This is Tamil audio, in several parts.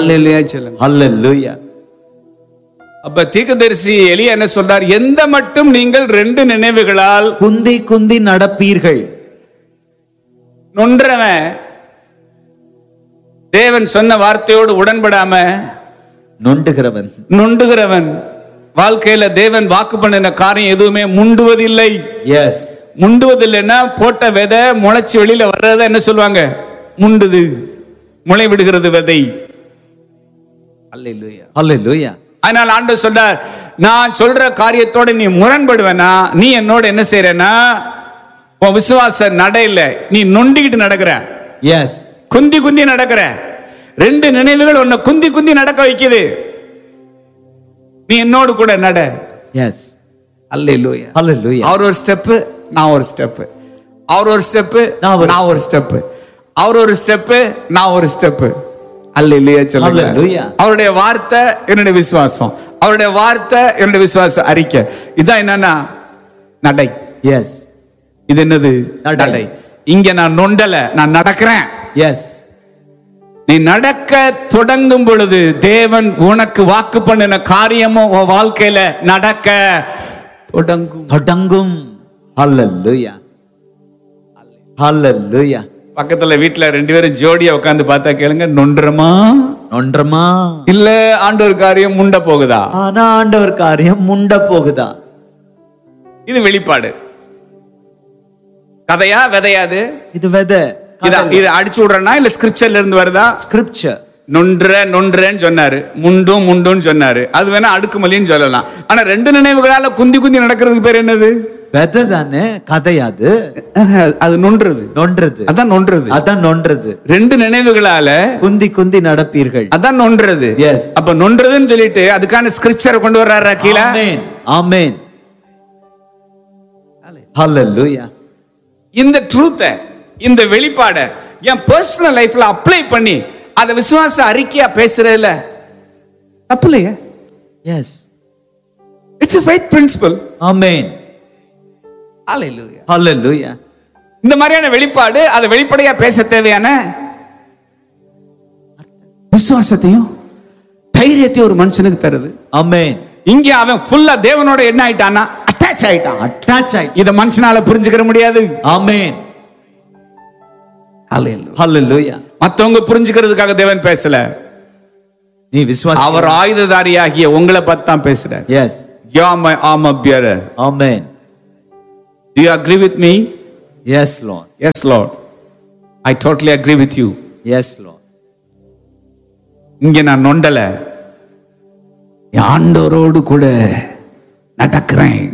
அல்லேலூயா சொல்லுங்க. ஹல்லேலூயா. அப்ப தீர்க்கதரிசி எலியா என்ன சொல்றார்? எந்த மட்டும் நீங்கள் 2 நினைவுகளால் குந்தி குந்தி நடப்பீர்கள். நொன்றவன் தேவன் சொன்ன வார்த்தையோடு உடன்படாம நொண்டுகிறவன் வாழ்க்கையில தேவன் வாக்கு பண்ணின காரியம் எதுவுமே முண்டுவதில்லை. எஸ், முண்டுவதில்லைன்னா போட்ட விதை முளைச்சு வெளியில வர்றத என்ன சொல்லுவாங்க? முண்டுது, முளை விடுகிறது விதை. அல்லேலூயா, ஹல்லேலூயா. அதனால ஆண்டவர் சொல்றார், நான் சொல்ற காரியத்தோட நீ முரண்படுவேனா, நீ என்னோட என்ன செய்யறனா, உன் விசுவாச நடையில நீ நொண்டிக்கிட்டு நடக்கிற. எஸ், குந்தி குந்தி நடக்கிற. 2 நினைவுகள் உன்னை குந்தி குந்தி நடக்க வைக்குது. நீ என்னோடு கூட நட. எஸ், அல்லேலூயா, ஹல்லேலூயா. அவர் ஒரு ஸ்டெப், நான் ஒரு ஸ்டெப். அவர் ஒரு ஸ்டெப், நான் ஒரு ஸ்டெப். அவர் ஒரு ஸ்டெப், நான் ஒரு ஸ்டெப். அல்லேலூயா சொல்லுங்க. ஹல்லேலூயா. அவருடைய வார்த்தை என்னுடைய விசுவாசம், அவருடைய வார்த்தை என்னுடைய விசுவாச அறிக்கை. இதான் என்னன்னா நடை. எஸ், இது என்னது? நடை. இங்க நான் நொண்டல, நான் நடக்கிறேன். எஸ். நீ நடக்க தொடங்கும் பொழுது தேவன் உனக்கு வாக்கு பண்ணின காரியமும் உன் வாழ்க்கையில நடக்க தொடங்கும். ஹல்லேலூயா, ஹல்லேலூயா. பக்கத்துல வீட்டுல 2 பேரும் ஜோடியா உட்கார்ந்து பார்த்தா கேளுங்க, நொன்றமா இல்ல ஆண்டவர் காரியம் முண்ட போகுதா? ஆனா ஆண்டவர் காரியம் முண்ட போகுதா? இது வெளிப்பாடு. கதையா விதையாது? இது விதை. இது அடிச்சு விடுறனா இல்ல ஸ்கிரிப்சர்ல இருந்து வருதா? ஸ்கிரிப்சர். நொன்றேன்னு சொன்னாரு, முண்டுன்னு சொன்னாரு. அது வேணா அடுக்குமலின்னு சொல்லலாம். ஆனா 2 நினைவுகளால குந்தி குந்தி நடக்கிறதுக்கு பேர் என்னது? விதை தானே, கதையாது. அது நொன்றது. அதான் நொன்றது. 2 நினைவுகளால குந்தி குந்தி நடப்பீர்கள். அதான் நொன்றது. எஸ். அப்ப நொன்றதுன்னு சொல்லிட்டு அதுக்கான ஸ்கிரிப்சர் கொண்டு வர்றாரா கீழே? ஆமென், ஆமென், ஹல்லேலூயா. இந்த ட்ரூத்தை, இந்த வெளிப்பாடை என் பர்சனல் லைஃப்ல அப்ளை பண்ணி அதை விசுவாச அறிக்கையா பேசுறதுல தப்பு இல்லையே. S, it's a faith principle. ஆமென், ஹல்லேலூயா, ஹல்லேலூயா. இந்த மாதிரியான வெளிப்பாடு அதை வெளிப்படையா பேச தேவையான விசுவாசத்தையும் தைரியத்தையும் ஒரு மனுஷனுக்கு தருது. ஆமென். இங்க அவன் ஃபுல்லா தேவனோட என்ன ஆயிட்டானா? அட்டாச் ஆயிட்டான். இத மனுஷனால புரிஞ்சுக்கிற முடியாது. ஆமென், ஹல்லேலூயா, ஹல்லேலூயா. மத்தவங்க புரிஞ்சுக்கிறதுக்காக தேவன் பேசல. நீ விசுவாசி, அவர் ஆயுததாரியாகிய உங்களை பார்த்து தான் பேசுறார். S, you are my armor bearer. Amen. Do you agree with me? S Lord. Yes Lord, I totally agree with you. S Lord. இங்க நான் நொண்டல, ஆண்டவரோடு கூட நடக்கிறேன்.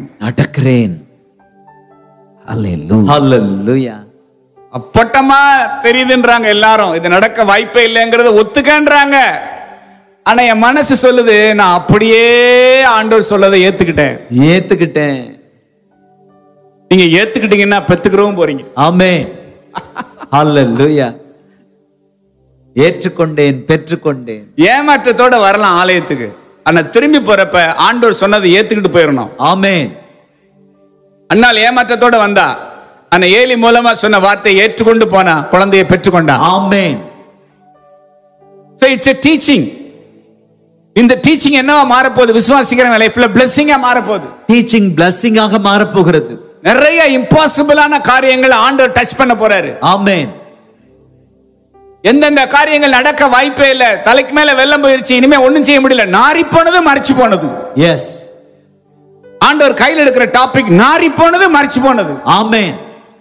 ஹல்லேலூயா, ஹல்லேலூயா. அப்பட்டமா தெரியுதுன்றாங்க எல்லாரும். இது நடக்க வாய்ப்பே இல்லைங்கிறத ஒத்துக்கன்றாங்க. ஆனா என் மனசு சொல்லுது, நான் அப்படியே ஆண்டவர் சொல்லதை ஏத்துக்கிட்டேன். நீங்க ஏத்துக்கிட்டீங்கன்னா பெத்துக்கிறவும் போறீங்க. ஆமென், ஹல்லேலூயா. ஏற்றுக்கொண்டேன், பெற்றுக்கொண்டேன். ஏமாற்றத்தோட வரலாம் ஆலயத்துக்கு, ஆனா திரும்பி போறப்ப ஆண்டவர் சொன்னதை ஏத்துக்கிட்டு போயிடணும். ஆமென். அன்னால் ஏமாற்றத்தோட வந்தா, ஆனா ஏலி மூலமா சொன்ன வார்த்தையை ஏற்றுக்கொண்டு போனா குழந்தையை பெற்றுக்கொண்டா. ஆமென். So it's a teaching. இந்த டீச்சிங் என்னவா மாறப்போகுது? விசுவாசிக்கிறவங்க லைஃப்ல பிளெஸிங்கா மாறப்போகுது. டீச்சிங் பிளெஸிங்காக மாறப்போகிறது. நிறைய இம்பாசிபிளான காரியங்களை ஆண்டவர் டச் பண்ண போறாரு. ஆமென். எந்தெந்த காரியங்கள் நடக்க வாய்ப்பே இல்ல, தலைக்கு மேல வெள்ளம் போயிருச்சு, இனிமே ஒண்ணும் செய்ய முடியல, நாரி போனது மறைச்சு போனது. எஸ், ஆண்டவர் கையில் எடுக்கிற டாபிக் நாரி போனது மறைச்சு போனது. ஆமென்,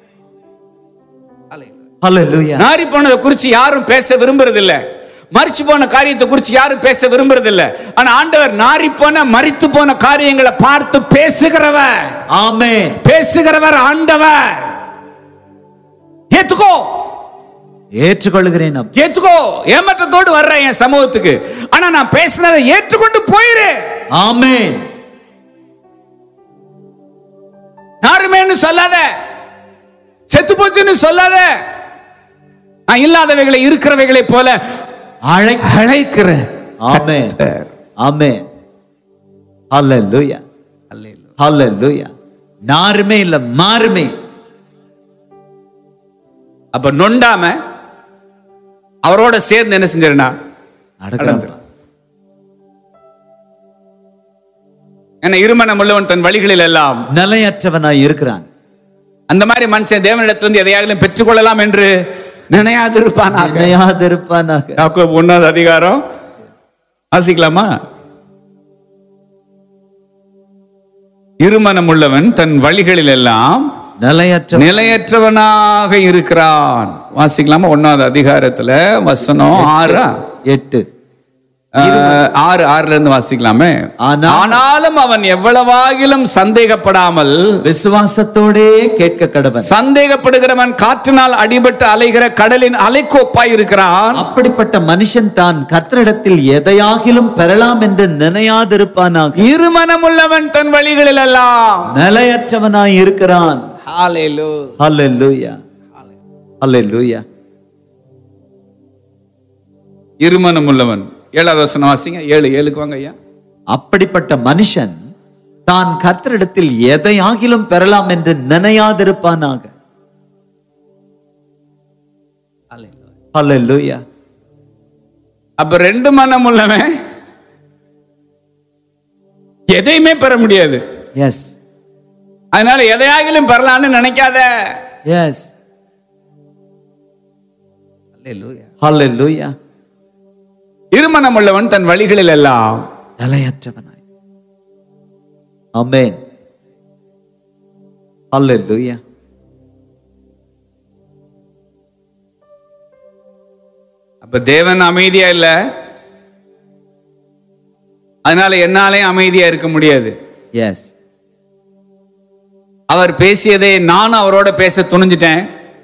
ஹல்லேலூயா. நாரி போனதை குறித்து யாரும் பேச விரும்புறது இல்ல, மறிச்சு போன காரியத்தை குறித்து யாரும் பேச விரும்புறது இல்ல. ஆனா ஆண்டவர் நாரி போன மரித்து போன காரியங்களை பார்த்து பேசுகிறவர். ஆமென், பேசுகிறவர் ஆண்டவர். ஏத்துக்கோ, ஏற்றுக்கொள்கிறேன். ஏத்துக்கோ. ஏமாற்றத்தோடு வர்றேன் என் சமூகத்துக்கு, ஆனா நான் பேசினதை ஏற்றுக்கொண்டு போயிரு. ஆமென். நாருமேன்னு சொல்லாத, செத்து போச்சுன்னு சொல்லாத. நான் இல்லாதவைகளை இருக்கிறவைகளை போல அழைக்கிற. ஆமென், ஆமென், ஹல்லேலூயா, ஹல்லேலூயா. நாருமே இல்ல, மாறுமே. அப்ப நொண்டாம அவரோட சேர்ந்து என்ன செஞ்சிருந்தா? நடந்துரும். ஏன்னா இருமனம் உள்ளவன் தன் வழிகளில் எல்லாம் நிலையற்றவனாய் இருக்கிறான். அந்த மாதிரி மனுஷன் தேவனிடத்திலிருந்து எதையாகிலும் பெற்றுக்கொள்ளலாம் என்று நினையாதிருப்பானாக. யாக்கோபு 1 அதிகாரம் வாசிக்கலாமா? இருமனம் உள்ளவன் தன் வழிகளில் எல்லாம் நிலையற்றவனாக இருக்கிறான். வாசிக்கலாமா? 1 அதிகாரத்துல வசனம் 6 இருந்து வாசிக்கலாமே. ஆனாலும் அவன் எவ்வளவாகிலும் சந்தேகப்படாமல் விசுவாசத்தோடே கேட்க கடவன். சந்தேகப்படுகிறவன் காற்றினால் அடிபட்டு அலைகிற கடலின் அலைக்கோப்பாய் இருக்கிறான். அப்படிப்பட்ட மனுஷன் தான் கர்த்தரிடத்தில் எதையாகிலும் பெறலாம் என்று நினையாதிருப்பானாக. இருமனமுள்ளவன் தன் வழிகளில் எல்லாம் நிலையற்றவனாய் இருக்கிறான். ஹல்லேலூயா, ஹல்லேலூயா, ஹல்லேலூயா. இருமனமுள்ளவன் 7வது வசனம் வாசிங்க. 7:7 வாங்க ஐயா. அப்படிப்பட்ட மனுஷன் தான் கர்த்தரிடத்தில் எதையாகிலும் பெறலாம் என்று நினையாதிருப்பானாக. ஹல்லேலூயா. அப்ப 2 மனம் உள்ளவன் எதையுமே பெற முடியாது. எஸ். அதனால எதையாகிலும் பெறலாம்னு நினைக்காத. எஸ். ஹல்லேலூயா, ஹல்லேலூயா. இருமனம் உள்ளவன் தன் வழிகளில் எல்லாம் நிலையற்றவனாய். ஆமென். ஹல்லேலூயா. அப்ப தேவன் அமைதியா இல்ல, அதனால என்னாலே அமைதியா இருக்க முடியாது. எஸ். அவர் பேசியதை நானும் அவரோட பேச துணிஞ்சிட்டேன்.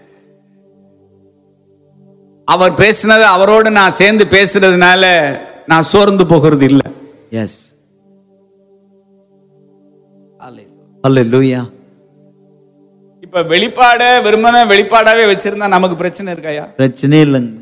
அவர் பேசினது அவரோடு நான் சேர்ந்து பேசுறதுனால நான் சோர்ந்து போகிறது இல்லை. எஸ். ஹல்லேலூயா. இப்ப வெளிப்பாட விரும்பின வெளிப்பாடாவே வச்சிருந்தா நமக்கு பிரச்சனை இருக்காயா? பிரச்சனை இல்லைங்க.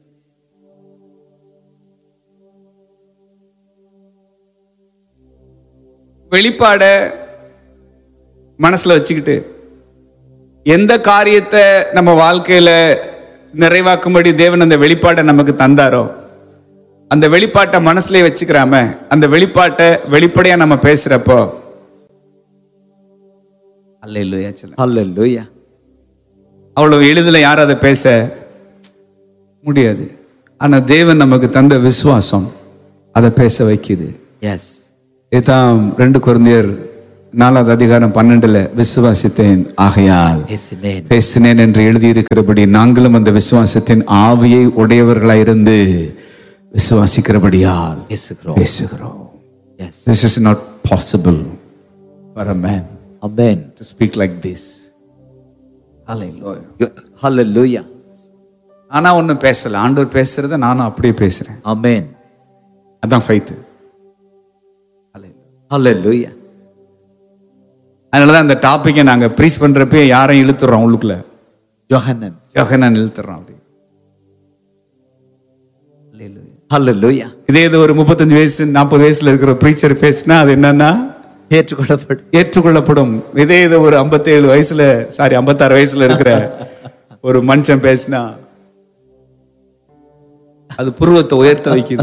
வெளிப்பாட மனசுல வச்சுக்கிட்டு எந்த காரியத்தை நம்ம வாழ்க்கையில நிறைவாக்கும்படி தேவன் அந்த வெளிப்பாட்டை நமக்கு தந்தாரோ அந்த வெளிப்பாட்டை மனசுலயே வச்சுக்கிறாம அந்த வெளிப்பாட்டை வெளிப்படையா நம்ம பேசுறப்போ அல்லேலூயா சொல்லுங்க. ஹல்லேலூயா. அவ்வளவு எளிதில் யாரும் அதை பேச முடியாது. ஆனா தேவன் நமக்கு தந்த விசுவாசம் அதை பேச வைக்குது. எஸ். இதான் 2 கொரிந்தியர் 4வது அதிகாரம் 12 விசுவாசித்தேன் ஆகையால் பேசினேன் என்று எழுதியிருக்கிறபடி நாங்களும் அந்த விசுவாசத்தின் ஆவியை உடையவர்களாயிருந்து விசுவாசிக்கிறபடியால் பேசுகிறோம். This is not possible for a man. Amen. To speak like this. Hallelujah. Hallelujah. ஆனா ஒன்னும் பேசல, ஆண்டவர் பேசுறத நானும் அப்படியே பேசுறேன். Amen. அதான் ஃபெய்த். Hallelujah. அதனாலதான் அந்த டாபிக்கை நாங்க ப்ரீச் பண்றப்ப யாரையும் இழுத்துறோம் உள்ளுக்குள்ள. யோஹன்னான் இழுத்துறோம் அப்படி. Hallelujah. இதே இது ஒரு 35 வயசு 40 வயசுல இருக்கிற ப்ரீச்சர் பேசினா அது என்னன்னா ஏற்றுக்கொள்ளப்படும். இதே இது ஒரு 57 வயசுல 56 வயசுல இருக்கிற ஒரு மனுஷன் பேசினா அது புருவத்தை உயர்த்த வைக்குது.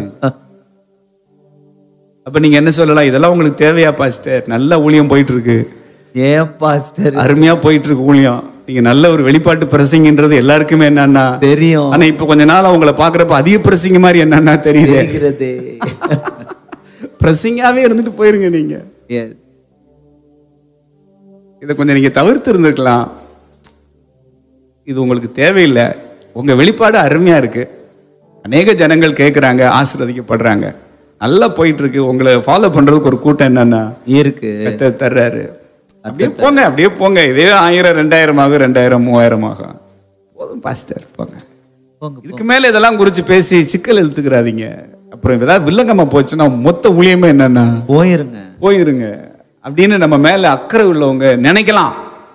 அப்ப நீங்க என்ன சொல்லலாம்? இதெல்லாம் உங்களுக்கு தேவையா பாஸ்டர்? நல்ல ஊழியம் போயிட்டு இருக்கு. ஏன் பாஸ்டர்? அருமையா போயிட்டு இருக்கு ஊழியம். நீங்க நல்ல ஒரு வெளிப்பாட்டு பிரசங்கன்றது எல்லாருக்குமே என்னன்னா தெரியும். ஆனா இப்ப கொஞ்ச நாள் அவங்கள பாக்குறப்ப அதிக பிரசங்க மாதிரி என்னன்னா தெரியுது. பிரசங்காவே இருந்துட்டு போயிருங்க நீங்க. எஸ். இதை கொஞ்சம் நீங்க தவிர்த்து இருந்திருக்கலாம். இது உங்களுக்கு தேவையில்லை. உங்க வெளிப்பாடு அருமையா இருக்கு. அநேக ஜனங்கள் கேட்கிறாங்க, ஆசீர்வதிக்கப்படுறாங்க, நல்லா போயிட்டு இருக்கு. உங்களை ஃபாலோ பண்றதுக்கு ஒரு கூட்டம் என்னன்னா இருக்கு, தர்றாரு. அப்படியே போங்க, அப்படியே போங்க. இதே 1000 2000 ஆகும், 2000 3000 ஆகும். போதும் பாஸ்டர், போங்க. இதுக்கு மேல இதெல்லாம் குறிச்சு பேசி சிக்கல் எழுத்துக்கிறாதீங்க. அப்புறம் ஏதாவது வில்லங்கமா போச்சுன்னா மொத்த ஊழியமே என்னன்னா போயிருங்க அப்படின்னு நம்ம மேல அக்கறை உள்ளவங்க நினைக்கலாம்.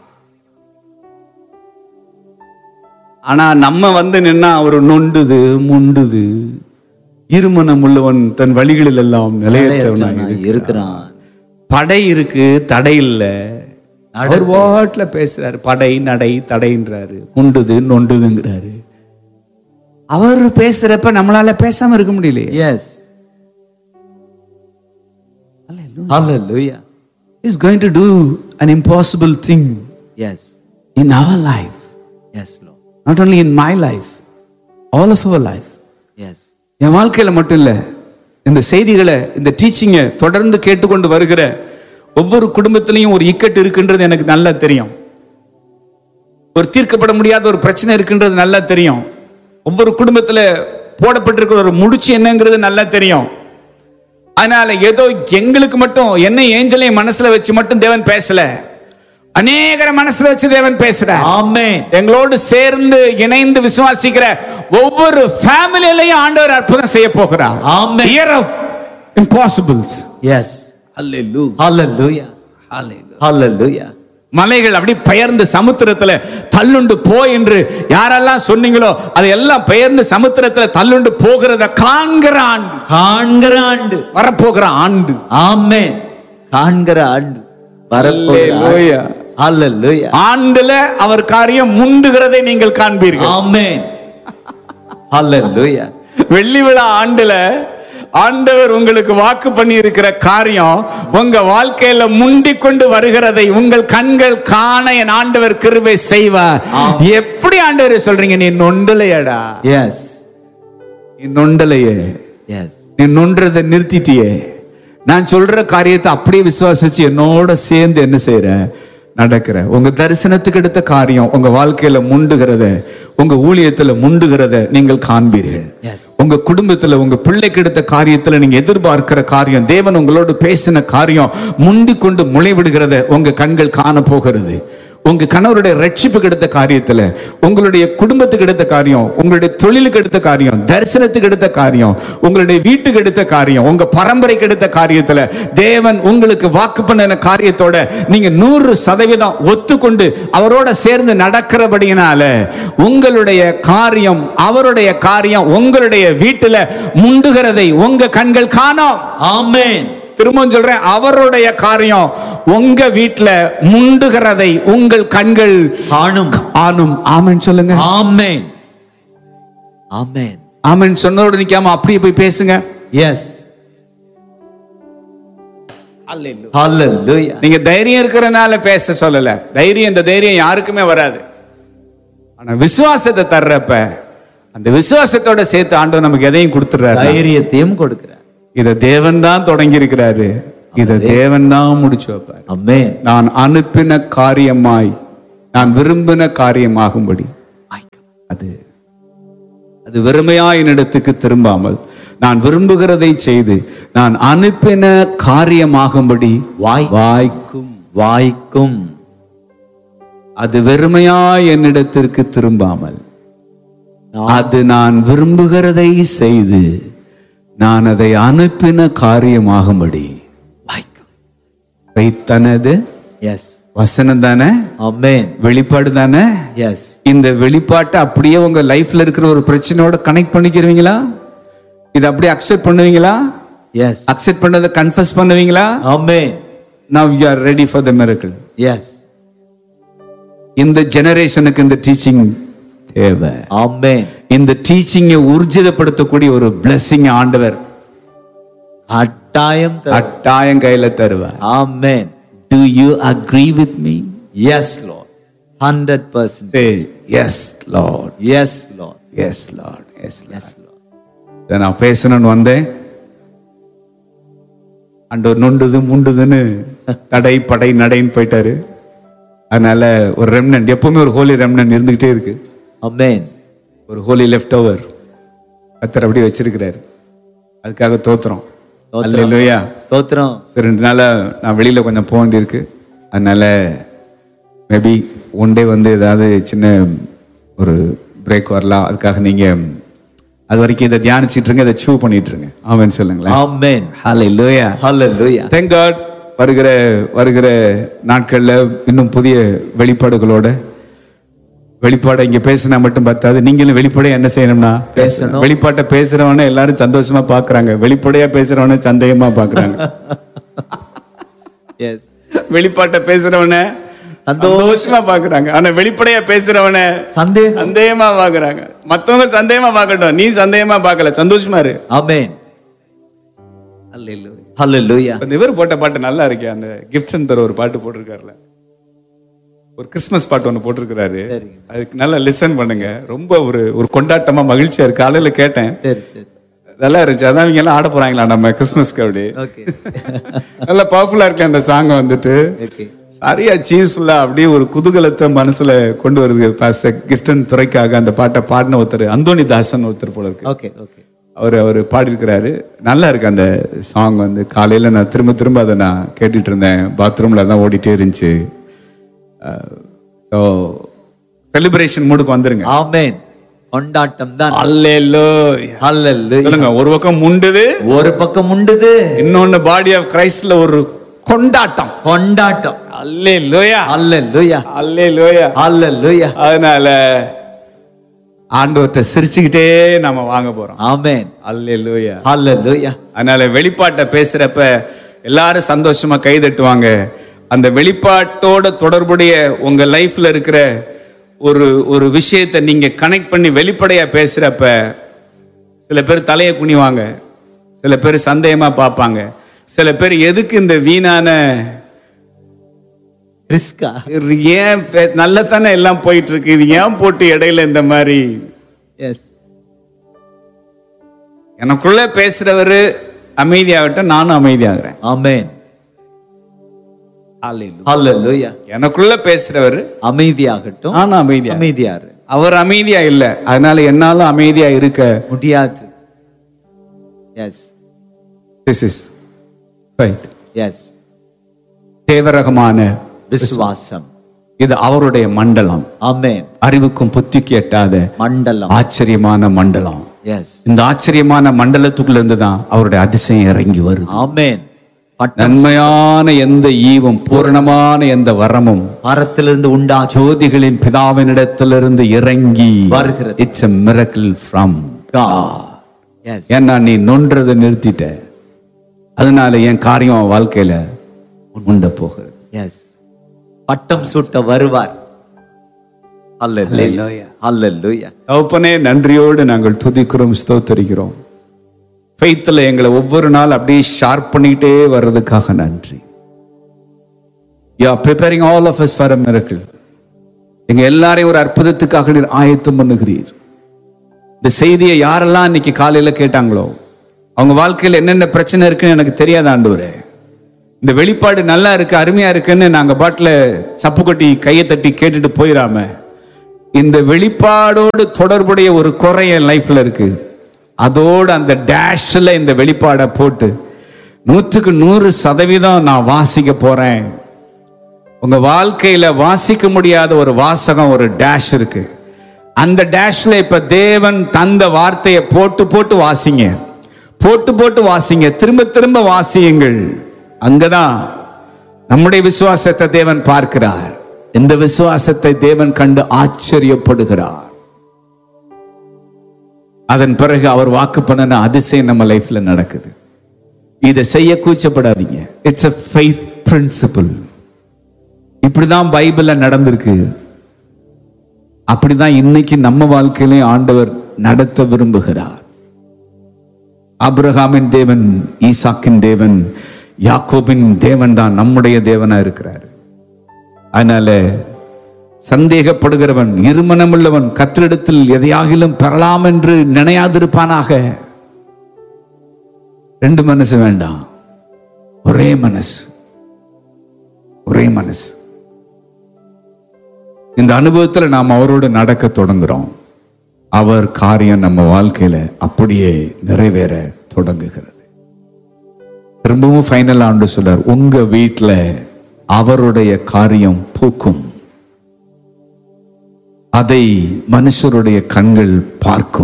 ஆனா நம்ம வந்து நின்னா ஒரு நொண்டுது முண்டுது. இருமனம் உள்ளவன் தன் வழிகளில் எல்லாம் நிலையற்றவனாக இருக்கிறான். படை இருக்கு, தடை இல்ல. அவர் வாட்ல பேசுறாரு. படை நடை தடைன்றாரு, முண்டுது நொண்டுதுங்கிறாரு. அவர் பேசுறப்ப நம்மளால பேசாம இருக்க முடியலையே. Yes. Hallelujah. He's going to do an impossible thing Yes. in our life. Yes, Lord. Not only in my life, all of our life. Yes. என் வாழ்க்கையில மட்டும் இல்ல, இந்த செய்திகளை, இந்த டீச்சிங்கை தொடர்ந்து கேட்டுக்கொண்டு வருகிற ஒவ்வொரு குடும்பத்திலையும் ஒரு இக்கட்டு இருக்குன்றது எனக்கு நல்லா தெரியும். ஒரு தீர்க்கப்பட முடியாத ஒரு பிரச்சனை இருக்குன்றது நல்லா தெரியும். ஒவ்வொரு குடும்பத்துல போடப்பட்டிருக்கிற ஒரு முடிச்சு என்னங்கிறது நல்லா தெரியும். அதனால ஏதோ எங்களுக்கு மட்டும் என்ன ஏஞ்சலையும் மனசுல வச்சு மட்டும் தேவன் பேசல, அநேகரை மனசுல வச்சு தேவன் பேசுறார். Amen. எங்களோடு சேர்ந்து இணைந்து விசுவாசிக்கிற ஒவ்வொரு ஃபேமிலியிலையும் ஆண்டவர் அற்புதம் செய்ய போகிறார். Amen. Year of impossibles. Yes. Hallelujah. Hallelujah. Hallelujah. Hallelujah. மலைகள் அப்படி பெயர்ந்து சமுத்திரத்துல தள்ளுண்டு போ என்று யாரெல்லாம் சொன்னீங்களோ அதெல்லாம் பெயர்ந்து சமுத்திரத்துல தள்ளுண்டு போகிறத காண்கிற ஆண்டு, வரப்போகிற ஆண்டு. ஆமென். காண்கிற ஆண்டு, வரப்போகிற ஹalleluya. ஆண்டுல அவர் காரியம் முண்டுகிறதை நீங்கள் காண்பீர்கள். ஆமென். ஹalleluya. வெள்ளி விழா ஆண்டுல ஆண்டவர் உங்களுக்கு வாக்கு பண்ணி இருக்கிற காரியம் உங்க வாழ்க்கையில முண்டிக் கொண்டு வருகிறதை உங்கள் கண்கள் காண என் ஆண்டவர் கிருபை செய்வார். எப்படி ஆண்டவர் சொல்றீங்க, நீ நொண்டலையடா? எஸ். நீ நொண்டலையே. எஸ். நீ நொன்றதை நிறுத்திட்டியே. நான் சொல்ற காரியத்தை அப்படியே விசுவாசிச்சு என்னோட சேர்ந்து என்ன செய்யற, நடக்கிற. உங்க தரிசனத்துக்கு எடுத்த காரியம் உங்க வாழ்க்கையில முண்டுகிறத, உங்க ஊழியத்துல முண்டுகிறத நீங்கள் காண்பீர்கள். உங்க குடும்பத்துல உங்க பிள்ளைக்கு எடுத்த காரியத்துல நீங்க எதிர்பார்க்கிற காரியம், தேவன் உங்களோடு பேசின காரியம் முண்டிக் கொண்டு முளைவிடுகிறத உங்க கண்கள் காண போகிறது. உங்க கணவருடைய ரட்சிப்புக்கு எடுத்த காரியத்துல, உங்களுடைய குடும்பத்துக்கு எடுத்த காரியம், உங்களுடைய தொழிலுக்கு எடுத்த காரியம், தரிசனத்துக்கு எடுத்த காரியம், உங்களுடைய வீட்டுக்கு எடுத்த காரியம், உங்க பரம்பரைக்கு எடுத்த காரியத்துல தேவன் உங்களுக்கு வாக்கு பண்ணின காரியத்தோட நீங்க 100% ஒத்துக்கொண்டு அவரோட சேர்ந்து நடக்கிறபடியினால உங்களுடைய காரியம், அவருடைய காரியம் உங்களுடைய வீட்டுல முண்டுகிறதை உங்க கண்கள் காணோம். ஆமென். திரும்பவும் சொல்றேன், அவருடைய காரியம் உங்க வீட்டுல முண்டுகிறதை உங்கள் கண்கள் காணும். ஆமென் சொல்லுங்க. ஆமென். ஆமென். ஆமென் சொன்னதோடு நிக்காம அப்படியே போய் பேசுங்க. எஸ். ஹalleluya. நீங்க தைரியம் இருக்கிறனால பேச சொல்லல. இந்த தைரியம் யாருக்குமே வராது. ஆனா விசுவாசத்தை தர்றப்ப அந்த விசுவாசத்தோட சேர்த்து ஆண்டவர் நமக்கு எதையும் கொடுத்துறாரு, தைரியத்தையும் கொடுக்கிறார். இத தேவன் தான் தொடங்கி இருக்கிறாரு, இத தேவன் தான் முடிச்சு வைப்பார். ஆமென். நான் அனுப்பின காரியமாய் நான் விரும்பின காரியமாகும்படி அது வெறுமையா என்னிடத்துக்கு திரும்பாமல் நான் விரும்புகிறதை செய்து நான் அனுப்பின காரியமாகும்படி வாய்க்கும். அது வெறுமையா என்னிடத்திற்கு திரும்பாமல் அது நான் விரும்புகிறதை செய்து நான் அதை அனுப்பின காரியமாகும்படி வைத்தனது. எஸ். வசனம் தானே? ஆமென். வெளிப்பாடு தானே? எஸ். இந்த வெளிப்பாட்டை அப்படியே உங்க லைஃப்ல இருக்கிற ஒரு பிரச்சனையோட கனெக்ட் பண்ணிக்கிறீங்களா? இதை அப்படியே அக்செப்ட் பண்ணுவீங்களா? எஸ். அக்செப்ட் பண்ணதை கன்ஃபஸ் பண்ணுவீங்களா? ஆமென். Now you are ready for the miracle. S. இந்த ஜெனரேஷனுக்கு இந்த டீச்சிங் தேவை. ஆமென். இந்த டீச்சிங்கை ஊர்ஜிதப்படுத்தக்கூடிய ஒரு blessing ஆண்டவர் அட்டாயம் கையில தருவார். ஆமென். Do you agree with me? Yes, Lord. 100%. Say yes, Lord. Yes, Lord. Yes, Lord. Yes, Lord. நான் பேசணும்னு வந்தேன். ஆண்டவர் நொண்டுது முண்டுதுன்னு தடை படை நடைன்னு போயிட்டாரு. அதனால ஒரு ரெம்னன்ட், எப்பவுமே ஒரு ஹோலி ரெம்னன்ட் இருந்துகிட்டே இருக்கு. ஆமென். ஒரு ஹோலி லெஃப்ட் ஓவர் கர்த்தர் அப்படியே வச்சிருக்கிறாரு. அதுக்காக தோத்துறோம். அல்லேலூயா. ஸ்தோத்திரம். சரி, 2 நாளா நான் வெளியில கொஞ்சம் போக வேண்டியிருக்கு. அதனால மேபி ஒன் டே வந்து ஏதாவது சின்ன ஒரு பிரேக் வரலாம். அதுக்காக நீங்க அது வரைக்கும் இதை தியானிச்சிட்டு இருங்க, இதை சூ பண்ணிட்டு இருங்க. ஆமென் சொல்லுங்களேன். ஆமென். ஹல்லேலூயா. ஹல்லேலூயா. Thank God. வருகிற நாட்கள்ல இன்னும் புதிய வெளிப்பாடுகளோட, வெளிப்பாடை இங்க பேசினா மட்டும் பத்தாது, நீங்களும் வெளிப்படையா என்ன செய்யணும்னா பேசணும். வெளிப்பாட்டை பேசுறவன எல்லாரும் சந்தோஷமா பாக்குறாங்க, வெளிப்படையா பேசுறவன சந்தேகமா பாக்குறாங்க. எஸ். வெளிப்பாட்டை பேசுறவன சந்தோஷமா பாக்குறாங்க. ஆனா வெளிப்படையா பேசுறவன சந்தேகமா பாக்குறாங்க. மத்தவங்க சந்தேகமா பார்க்கட்டும், நீ சந்தேகமா பார்க்கல, சந்தோஷமா இரு. ஆமென். அல்லேலூயா. ஹல்லேலூயா. அந்த இவர் போட்ட பாட்டு நல்லா இருக்கே, அந்த கிஃப்ட் சென்டர் ஒரு பாட்டு போட்டிருக்காருல, ஒரு கிறிஸ்மஸ் பாட்டு ஒன்று போட்டிருக்கிறாரு. அதுக்கு நல்லா லிசன் பண்ணுங்க. ரொம்ப ஒரு கொண்டாட்டமா மகிழ்ச்சியா இருக்கு. காலையில கேட்டேன், நல்லா இருந்துச்சு. அதான் இவங்க எல்லாம் ஆட போறாங்களா நம்ம கிறிஸ்மஸ்க்கு? அப்படி நல்லா பவர்ஃபுல்லா இருக்கு அந்த சாங் வந்துட்டு. சரியா சீஸ்ஃபுல்லா அப்படியே ஒரு குதூகலத்தை மனசுல கொண்டு வருது. பாஸ்டர் கிஃப்டன் துறைக்காக அந்த பாட்டை பாடின ஒருத்தர் அந்தோனி தாசன் ஒருத்தர் போல இருக்கு. அவர் பாடியிருக்கிறாரு. நல்லா இருக்கு அந்த சாங். வந்து காலையில நான் திரும்ப அதை நான் கேட்டுட்டு இருந்தேன். பாத்ரூம்ல தான் ஓடிட்டே இருந்துச்சு. செலிப்ரேஷன் மூடுக்கு வந்துருங்க. ஆமென். கொண்டாட்டம் தான். அல்லேலூயா. அல்லேலூயா. சொல்லுங்க, ஒரு பக்கம் முண்டுது, ஒரு பக்கம் முண்டுது, இன்னொன்னு பாடி ஆஃப் கிரைஸ்ட்ல ஒரு கொண்டாட்டம். கொண்டாட்டம். அல்லேலூயா. அல்லேலூயா. அல்லேலூயா. அல்லேலூயா. அதனால ஆண்டவர்ட்ட சிரிச்சுக்கிட்டே நாம வாங்க போறோம். ஆமென். அல்லேலூயா. அல்லேலூயா. அதனால வெளிப்பாட்டை பேசுறப்ப எல்லாரும் சந்தோஷமா கை தட்டுவாங்க. அந்த வெளிப்பாட்டோட தொடர்புடைய உங்க லைஃப்ல இருக்கிற ஒரு விஷயத்தை நீங்க கனெக்ட் பண்ணி வெளிப்படையா பேசுறப்ப சில பேர் தலையை குனிவாங்க, சில பேர் சந்தேகமா பார்ப்பாங்க, சில பேர் எதுக்கு இந்த வீணான ரிஸ்கா, ஏன் நல்லதானே எல்லாம் போயிட்டு இருக்கு, இது ஏன் போட்டு இடையில இந்த மாதிரி. எனக்குள்ள பேசுறவரு அமைதியாகட்டும், நானும் அமைதியாகிறேன். ஆமென். அல்லேலூயா. எனக்குள்ள பேசுறவர் அமைதியாகட்டும், நானும் அமைதியாரு. அவர் அமைதியா இல்ல, அதனால என்னாலும் அமைதியா இருக்க முடியாது. This is faith. தேவரகமான விசுவாசம். இது அவருடைய மண்டலம். ஆமென். அறிவுக்கும் புத்திக்கு எட்டாத மண்டலம், ஆச்சரியமான மண்டலம். இந்த ஆச்சரியமான மண்டலத்துக்குள்ள இருந்து தான் அவருடைய அதிசயம் இறங்கி வருது. ஆமென். நன்மையான எந்த ஈவும் பூரணமான எந்த வரமும் மரத்திலிருந்து உண்டா ஜோதிகளின் பிதாவினிடத்திலிருந்து இறங்கி வருகிறது. It's a miracle from God. ஏன்னா நீ நொன்றதை நிறுத்திட்ட, அதனால என் காரியம் வாழ்க்கையில உண்ட போகிறது. பட்டம் சூட்ட வருவார். அல்லேலூயா. அல்லேலூயா. தகப்பனே, நன்றியோடு நாங்கள் துதிக்கிறோம், ஸ்தோத்திரிக்கிறோம். ஃபெய்த்ல எங்களை ஒவ்வொரு நாள் அப்படியே ஷார்ப் பண்ணிக்கிட்டே வர்றதுக்காக நன்றி. You are preparing all of us for a miracle. எங்க எல்லாரையும் ஒரு அற்புதத்துக்காக நீர் ஆயத்தம் பண்ணுகிறீர். இந்த செய்தியை யாரெல்லாம் இன்னைக்கு காலையில கேட்டாங்களோ, அவங்க வாழ்க்கையில் என்னென்ன பிரச்சனை இருக்குன்னு எனக்கு தெரியாத ஆண்டவரே, இந்த வெளிப்பாடு நல்லா இருக்கு, அருமையா இருக்குன்னு நாங்க பாட்டில் சப்பு கொட்டி கையை தட்டி கேட்டுட்டு போயிடாம, இந்த வெளிப்பாடோடு தொடர்புடைய ஒரு குறை என் லைஃப்ல இருக்கு, அதோடு அந்த டேஷ்ல இந்த வெளிப்பாடை போட்டு 100% நான் வாசிக்க போறேன். உங்க வாழ்க்கையில வாசிக்க முடியாத ஒரு வாசகம், ஒரு டேஷ் இருக்கு. அந்த டேஷ்ல இப்ப தேவன் தந்த வார்த்தையை போட்டு போட்டு வாசிங்க, போட்டு போட்டு வாசிங்க, திரும்ப திரும்ப வாசியுங்கள். அங்கதான் நம்முடைய விசுவாசத்தை தேவன் பார்க்கிறார். இந்த விசுவாசத்தை தேவன் கண்டு ஆச்சரியப்படுகிறார். அதன் பிறகு அவர் வாக்கு பண்ண அதிசயம் நம்ம லைஃப்ல நடக்குது. இதை செய்ய கூச்சப்படாதீங்க. It's a faith principle. இப்படிதான் பைபிள்ல நடந்திருக்கு, அப்படிதான் இன்னைக்கு நம்ம வாழ்க்கையிலே ஆண்டவர் நடத்த விரும்புகிறார். ஆபிரகாமின் தேவன், ஈசாக்கின் தேவன், யாக்கோபின் தேவன் தான் நம்முடைய தேவனா இருக்கிறார். அதனால சந்தேகப்படுகிறவன், இருமனமுள்ளவன் கர்த்தரிடத்தில் எதையாகிலும் பெறலாம் என்று நினையாதிருப்பானாக. 2 மனசு வேண்டாம், ஒரே மனசு, ஒரே மனசு. இந்த அனுபவத்தில் நாம் அவரோடு நடக்க தொடங்குறோம். அவர் காரியம் நம்ம வாழ்க்கையில அப்படியே நிறைவேற தொடங்குகிறது. திரும்பவும் ஃபைனல் ஆண்டு சொல்றார், உங்க வீட்டில் அவருடைய காரியம் பூக்கும், அதை மனுஷருடைய கண்கள் பார்க்கும்.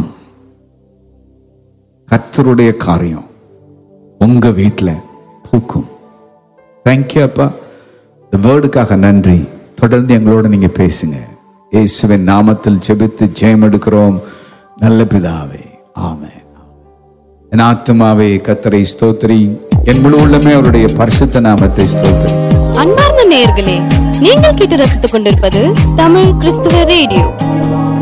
கர்த்தருடைய காரியம் உங்க வீட்டில் பூக்கும். தேங்க்யூ அப்பா, இந்த வேர்டுக்காக நன்றி. தொடர்ந்து எங்களோட நீங்க பேசுங்க. இயேசுவின் நாமத்தில் ஜெபித்து ஜெயம் எடுக்கிறோம் நல்ல பிதாவே, ஆமென். என் ஆத்துமாவே கர்த்தரை ஸ்தோத்திரி, என் முழு உள்ளமே அவருடைய பரிசுத்த நாமத்தை ஸ்தோத்திரி. அன்பார்ந்த நேயர்களே, நீங்கள் கேட்டு ரசித்துக் கொண்டிருப்பது தமிழ் கிறிஸ்துவ ரேடியோ.